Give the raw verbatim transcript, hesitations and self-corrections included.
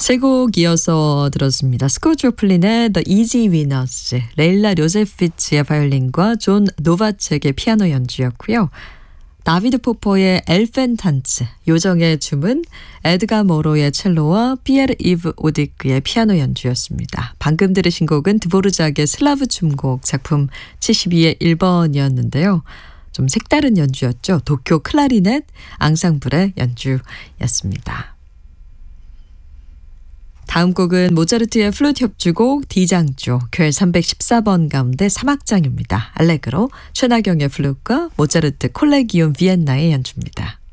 세 곡 이어서 들었습니다. 스콧 조플린의 The Easy Winners, 레일라 요세피치의 바이올린과 존 노바첵의 피아노 연주였고요. 다비드 포퍼의 엘펜탄츠, 요정의 춤은 에드가 모로의 첼로와 피에르 이브 오디크의 피아노 연주였습니다. 방금 들으신 곡은 드보르작의 슬라브 춤곡 작품 칠십이의 일 번이었는데요. 좀 색다른 연주였죠. 도쿄 클라리넷 앙상블의 연주였습니다. 다음 곡은 모차르트의 플루트 협주곡 D장조 퀘 삼백십사 번 가운데 삼 악장입니다. 알레그로 최나경의 플루트과 모차르트 콜레기움 비엔나의 연주입니다.